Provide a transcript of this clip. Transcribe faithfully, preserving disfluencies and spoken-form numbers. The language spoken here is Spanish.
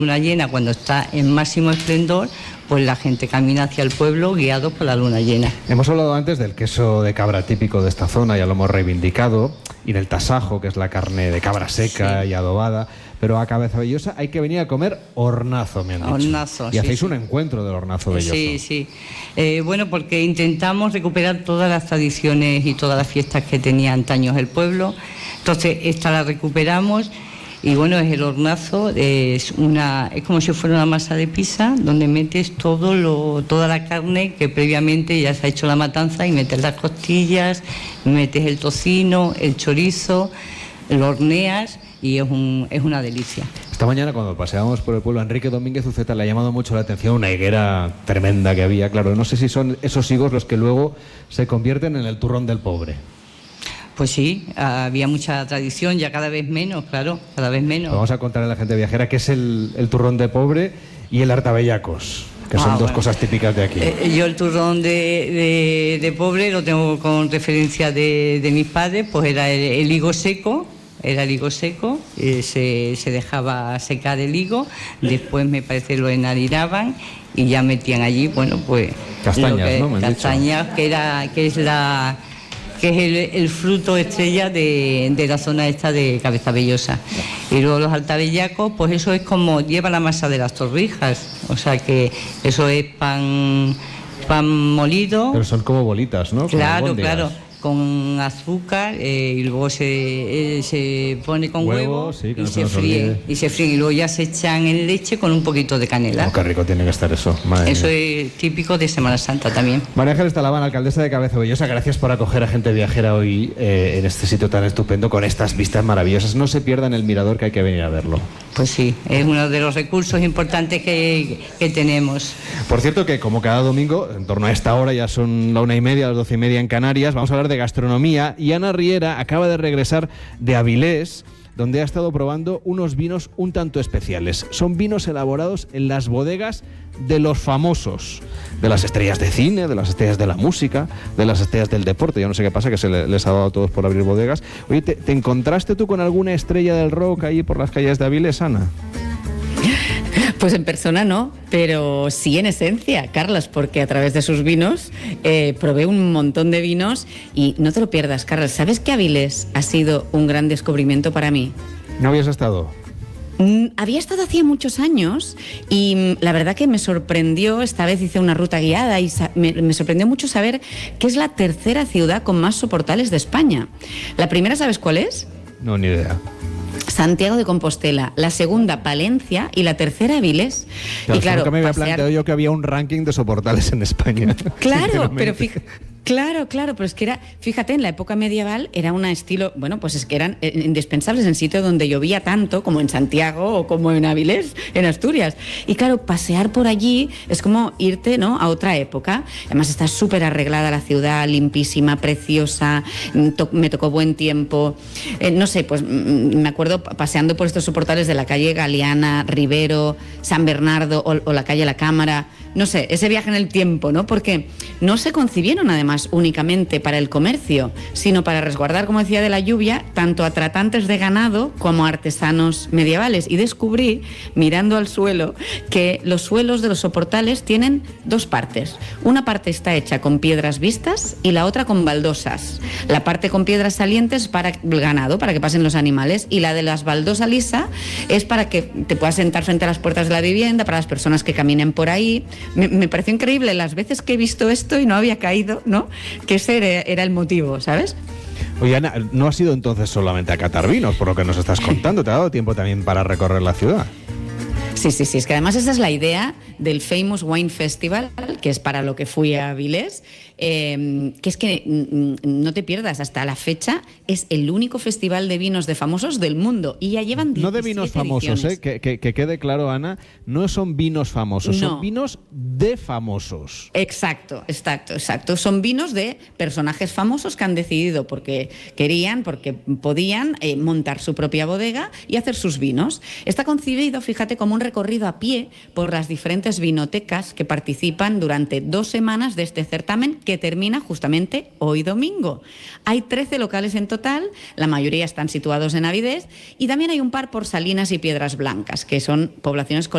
luna llena, cuando está en máximo esplendor, pues la gente camina hacia el pueblo guiados por la luna llena. Hemos hablado antes del queso de cabra típico de esta zona, ya lo hemos reivindicado, y del tasajo, que es la carne de cabra seca, sí, y adobada, pero a Cabezavellosa hay que venir a comer hornazo, me han dicho. Hornazo, y sí, hacéis sí. un encuentro del hornazo velloso. Sí, sí. Eh, bueno, porque intentamos recuperar todas las tradiciones y todas las fiestas que tenía antaños el pueblo, entonces esta la recuperamos. Y bueno, es el hornazo, es una es como si fuera una masa de pizza donde metes todo lo, toda la carne que previamente ya se ha hecho la matanza, y metes las costillas, metes el tocino, el chorizo, lo horneas y es, un, es una delicia. Esta mañana cuando paseábamos por el pueblo, a Enrique Domínguez Uceta le ha llamado mucho la atención una higuera tremenda que había. Claro, no sé si son esos higos los que luego se convierten en el turrón del pobre. Pues sí, había mucha tradición, ya cada vez menos, claro, cada vez menos. Vamos a contarle a la gente viajera qué es el, el turrón de pobre y el hartabellacos, que son ah, dos bueno. cosas típicas de aquí. Eh, yo el turrón de, de, de pobre lo tengo con referencia de, de mis padres, pues era el, el higo seco, era el higo seco, eh, se, se dejaba secar el higo, después me parece lo enharinaban y ya metían allí, bueno, pues... Castañas, que, ¿no? Me han castañas, dicho. que, era, que es la... que es el, el fruto estrella de, de la zona esta de Cabezavellosa. Y luego los hartabellacos, pues eso es como lleva la masa de las torrijas, o sea que eso es pan, pan molido. Pero son como bolitas, ¿no? Claro, claro, con azúcar, eh, y luego se, eh, se pone con huevo, huevo sí, y, no se fríe, y se fríe, y luego ya se echan en leche con un poquito de canela. Oh, qué rico tiene que estar eso. Madre eso mía. Es típico de Semana Santa también. María Ángeles Talabán, alcaldesa de Cabezavellosa, gracias por acoger a gente viajera hoy eh, en este sitio tan estupendo con estas vistas maravillosas. No se pierdan el mirador, que hay que venir a verlo. Pues sí, es uno de los recursos importantes que, que tenemos. Por cierto que como cada domingo, en torno a esta hora, ya son la una y media, las doce y media en Canarias, vamos a hablar de gastronomía, y Ana Riera acaba de regresar de Avilés, donde ha estado probando unos vinos un tanto especiales. Son vinos elaborados en las bodegas de los famosos, de las estrellas de cine, de las estrellas de la música, de las estrellas del deporte. Yo no sé qué pasa, que se les ha dado a todos por abrir bodegas. Oye, ¿te, te encontraste tú con alguna estrella del rock ahí por las calles de Avilés, Ana? Pues en persona no, pero sí en esencia, Carlos, porque a través de sus vinos eh, probé un montón de vinos y no te lo pierdas, Carlos. ¿Sabes que Avilés ha sido un gran descubrimiento para mí? ¿No habías estado? Mm, había estado hacía muchos años y mm, la verdad que me sorprendió, esta vez hice una ruta guiada y me, me sorprendió mucho saber que es la tercera ciudad con más soportales de España. ¿La primera sabes cuál es? No, ni idea. Santiago de Compostela, la segunda Palencia y la tercera Avilés. Claro, y claro, nunca me había pasear... planteado yo que había un ranking de soportales en España. Claro, pero fíjate. Claro, claro, pero es que era, fíjate, en la época medieval era un estilo, bueno, pues es que eran indispensables en sitios donde llovía tanto, como en Santiago o como en Avilés, en Asturias. Y claro, pasear por allí es como irte, ¿no?, a otra época. Además está súper arreglada la ciudad, limpísima, preciosa, to- me tocó buen tiempo. Eh, no sé, pues me acuerdo paseando por estos soportales de la calle Galeana, Rivero, San Bernardo o, o la calle La Cámara. No sé, ese viaje en el tiempo, ¿no? Porque no se concibieron además únicamente para el comercio, sino para resguardar, como decía, de la lluvia, tanto a tratantes de ganado como a artesanos medievales. Y descubrí, mirando al suelo, que los suelos de los soportales tienen dos partes. Una parte está hecha con piedras vistas y la otra con baldosas. La parte con piedras salientes para el ganado, para que pasen los animales, y la de las baldosas lisa es para que te puedas sentar frente a las puertas de la vivienda, para las personas que caminen por ahí. Me, me pareció increíble las veces que he visto esto y no había caído, ¿no?, que ese era, era el motivo, ¿sabes? Oye, Ana, no has ido entonces solamente a catar vinos, por lo que nos estás contando. ¿Te ha dado tiempo también para recorrer la ciudad? Sí, sí, sí, es que además esa es la idea del Famous Wine Festival, que es para lo que fui a Avilés, eh, que es que mm, no te pierdas, hasta la fecha es el único festival de vinos de famosos del mundo y ya llevan diecisiete No de vinos famosos, ¿eh? que, que, que quede claro, Ana, no son vinos famosos, no. son vinos de famosos. Exacto, exacto, exacto. Son vinos de personajes famosos que han decidido porque querían, porque podían eh, montar su propia bodega y hacer sus vinos. Está concebido, fíjate, como un recorrido a pie por las diferentes vinotecas que participan durante dos semanas de este certamen que termina justamente hoy domingo. Hay trece locales en total, la mayoría están situados en Avilés y también hay un par por Salinas y Piedras Blancas, que son poblaciones